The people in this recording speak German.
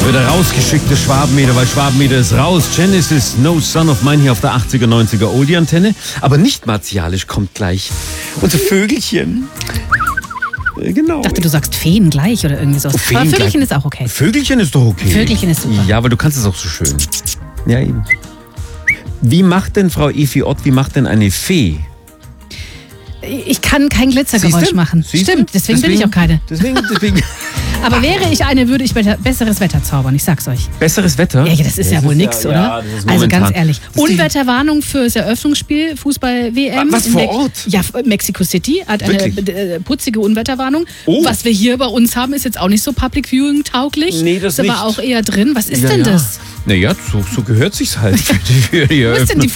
Wird er rausgeschickt, das Schwabenmeter, weil Schwabenmeter ist raus. Genesis, No Son of Mine hier auf der 80er, 90er Oldie-Antenne. Aber nicht martialisch, kommt gleich unser Vögelchen. Genau. Ich dachte, du sagst Feen gleich oder irgendwie so. Aber Vögelchen ist auch okay. Vögelchen ist doch okay. Vögelchen ist super. Ja, aber du kannst es auch so schön. Ja, eben. Wie macht denn Frau Evi Ott, wie macht denn eine Fee? Ich kann kein Glitzergeräusch Siehste? machen. Siehste? Stimmt, deswegen bin ich auch keine. Deswegen. Aber wäre ich eine, würde ich besseres Wetter zaubern, ich sag's euch. Besseres Wetter? Ja, das ist ja wohl nix, oder? Ja, das ist Also momentan. ganz ehrlich. Unwetterwarnung fürs Eröffnungsspiel Fußball-WM. Was, vor Ort? Ja, Mexico City hat eine putzige Unwetterwarnung. Oh. Was wir hier bei uns haben, ist jetzt auch nicht so Public Viewing tauglich. Nee, das ist aber nicht. auch eher drin. Was ist denn das? Naja, so gehört sich's halt für die Wo ist denn die